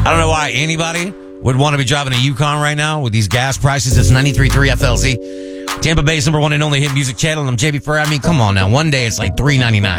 I don't know why anybody would want to be driving a Yukon right now with these gas prices. It's 93.3 FLZ. Tampa Bay's number one and only hit music channel. I'm JB Ferrer. I mean, come on now. One day it's like $3.99.